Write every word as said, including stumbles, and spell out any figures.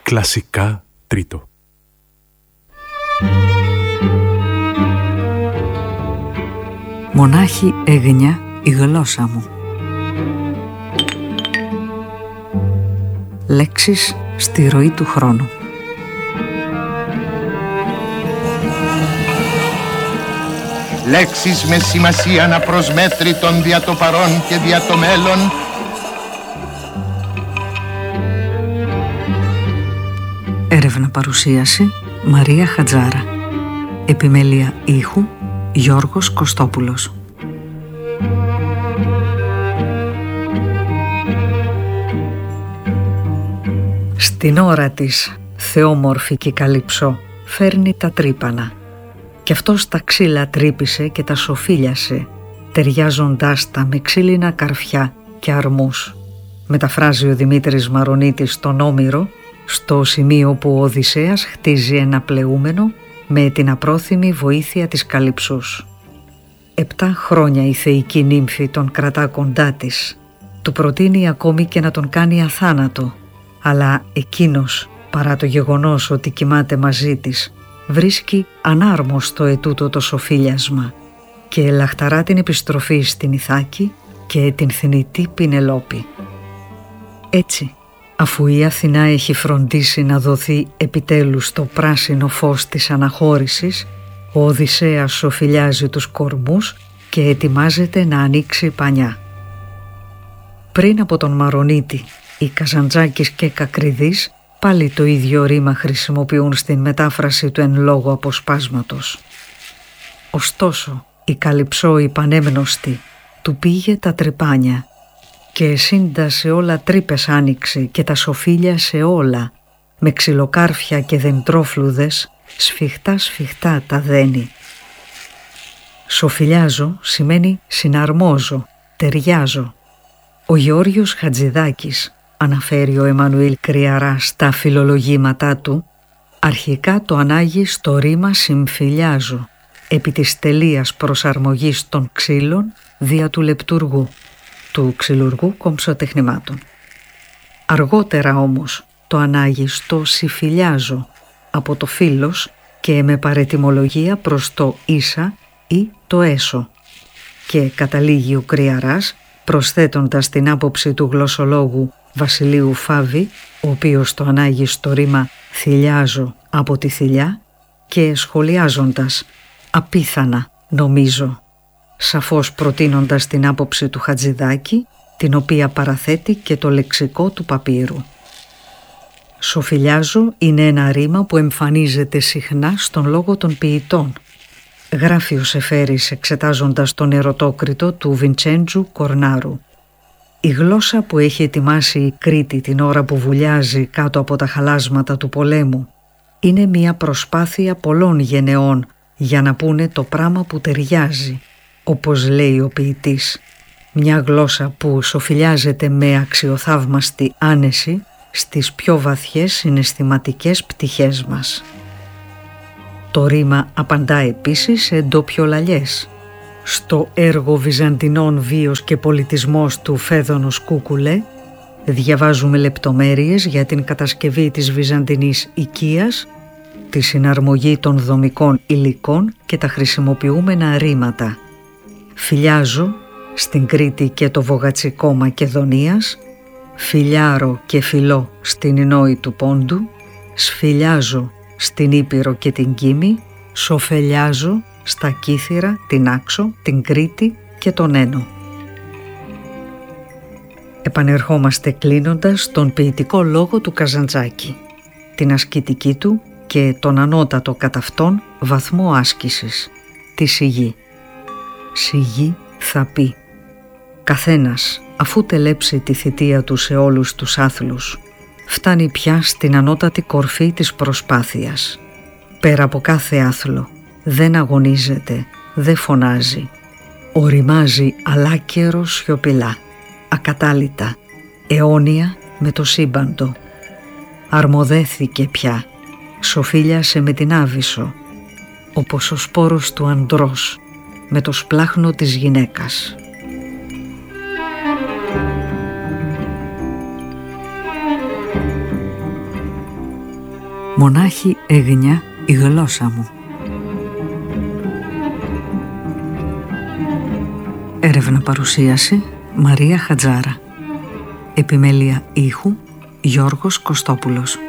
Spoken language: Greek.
Κλασικά τρίτο. Μονάχη έγνια η γλώσσα μου. Λέξεις στη ροή του χρόνου. Λέξεις με σημασία αναπροσμέτρητον δια το παρόν και δια το μέλλον. Έρευνα παρουσίαση Μαρία Χατζάρα. Επιμέλεια ήχου Γιώργος Κωστόπουλος. Στην ώρα της, θεόμορφη και καλυψό, φέρνει τα τρύπανα. Κι αυτός τα ξύλα τρύπησε και τα σοφίλιασε, ταιριάζοντάς τα με ξύλινα καρφιά και αρμούς. Μεταφράζει ο Δημήτρης Μαρονίτης τον Όμηρο, στο σημείο που ο Οδυσσέας χτίζει ένα πλεούμενο με την απρόθυμη βοήθεια της Καλυψούς. Επτά χρόνια η θεϊκή νύμφη τον κρατά κοντά της. Του προτείνει ακόμη και να τον κάνει αθάνατο, αλλά εκείνος, παρά το γεγονός ότι κοιμάται μαζί της, βρίσκει ανάρμοστο ετούτο το σοφίλιασμα και λαχταρά την επιστροφή στην Ιθάκη και την θνητή Πινελόπη. Έτσι, αφού η Αθηνά έχει φροντίσει να δοθεί επιτέλους το πράσινο φως της αναχώρησης, ο Οδυσσέας σοφιλιάζει τους κορμούς και ετοιμάζεται να ανοίξει πανιά. Πριν από τον Μαρονίτη, οι Καζαντζάκης και Κακριδής πάλι το ίδιο ρήμα χρησιμοποιούν στην μετάφραση του εν λόγω αποσπάσματος. Ωστόσο, η Καλυψό η πανέμνοστη του πήγε τα τρυπάνια και σύντα σε όλα τρύπες άνοιξε και τα σοφίλια σε όλα, με ξυλοκάρφια και δεντρόφλουδες, σφιχτά σφιχτά τα δένει. Σοφιλιάζω σημαίνει συναρμόζω, ταιριάζω. Ο Γεώργιος Χατζηδάκης, αναφέρει ο Εμμανουήλ Κρυαρά στα φιλολογήματά του, αρχικά το ανάγει στο ρήμα συμφιλιάζω, επί της τελείας προσαρμογής των ξύλων δια του λεπτουργού, του ξυλουργού κομψοτεχνημάτων. Αργότερα όμως το ανάγει στο συμφιλιάζω, από το φίλος και με παρετιμολογία προς το ίσα ή το έσω, και καταλήγει ο Κρυαράς προσθέτοντας την άποψη του γλωσσολόγου Βασιλείου Φάβη, ο οποίος το ανάγει στο ρήμα θηλιάζω από τη θηλιά, και σχολιάζοντας απίθανα νομίζω, σαφώς προτείνοντας την άποψη του Χατζηδάκη, την οποία παραθέτει και το λεξικό του Παπύρου. Σοφιλιάζω είναι ένα ρήμα που εμφανίζεται συχνά στον λόγο των ποιητών. Γράφει ο Σεφέρης εξετάζοντας τον ερωτόκριτο του Βιντσέντζου Κορνάρου. Η γλώσσα που έχει ετοιμάσει η Κρήτη την ώρα που βουλιάζει κάτω από τα χαλάσματα του πολέμου είναι μια προσπάθεια πολλών γενεών για να πούνε το πράμα που ταιριάζει, όπως λέει ο ποιητής. Μια γλώσσα που σοφιλιάζεται με αξιοθαύμαστη άνεση στις πιο βαθιές συναισθηματικές πτυχές μας. Το ρήμα απαντά επίσης σε ντοπιολαλιές. Στο έργο «Βυζαντινών βίος και πολιτισμός» του Φέδωνος Κούκουλε διαβάζουμε λεπτομέρειες για την κατασκευή της βυζαντινής οικίας, τη συναρμογή των δομικών υλικών και τα χρησιμοποιούμενα ρήματα. Φιλιάζω στην Κρήτη και το βογατσικό Μακεδονίας, φιλιάρω και φιλώ στην Ινόη του Πόντου, σφιλιάζω στην Ήπειρο και την Κίμη, σοφελιάζω στα Κύθυρα, την Άξο, την Κρήτη και τον Ένο. Επανερχόμαστε κλείνοντας στον ποιητικό λόγο του Καζαντζάκη, την ασκητική του και τον ανώτατο κατά αυτόν βαθμό άσκησης, τη σιγή. Σιγή θα πει. Καθένας, αφού τελέψει τη θητεία του σε όλους τους άθλους, φτάνει πια στην ανώτατη κορφή της προσπάθειας. Πέρα από κάθε άθλο, δεν αγωνίζεται, δεν φωνάζει. Οριμάζει αλάκερο σιωπηλά, ακατάλητα, αιώνια με το σύμπαντο. Αρμοδέθηκε πια, σοφίλιασε με την Άβυσσο, όπως ο σπόρος του ανδρός με το σπλάχνο της γυναίκας. Μονάχη έγνοια η γλώσσα μου. Έρευνα παρουσίαση Μαρία Χατζάρα. Επιμέλεια ήχου Γιώργος Κωστόπουλος.